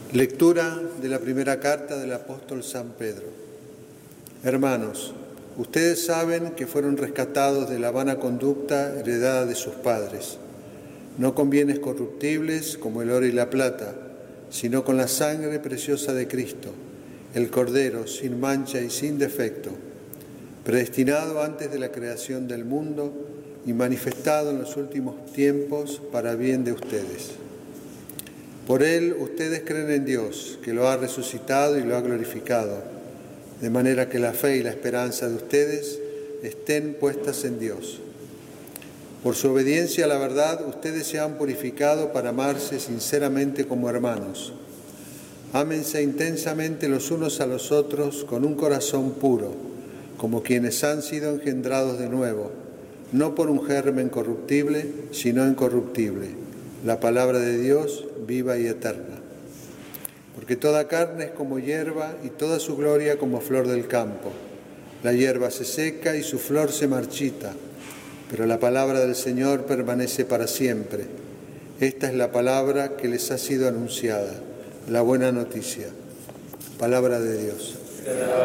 Lectura de la primera carta del apóstol San Pedro. Hermanos, ustedes saben que fueron rescatados de la vana conducta heredada de sus padres, no con bienes corruptibles como el oro y la plata, sino con la sangre preciosa de Cristo, el Cordero sin mancha y sin defecto, predestinado antes de la creación del mundo y manifestado en los últimos tiempos para bien de ustedes. Por él ustedes creen en Dios, que lo ha resucitado y lo ha glorificado, de manera que la fe y la esperanza de ustedes estén puestas en Dios. Por su obediencia a la verdad, ustedes se han purificado para amarse sinceramente como hermanos. Ámense intensamente los unos a los otros con un corazón puro, como quienes han sido engendrados de nuevo, no por un germen corruptible, sino incorruptible, la palabra de Dios viva y eterna. Porque toda carne es como hierba y toda su gloria como flor del campo. La hierba se seca y su flor se marchita, pero la palabra del Señor permanece para siempre. Esta es la palabra que les ha sido anunciada, la buena noticia. Palabra de Dios.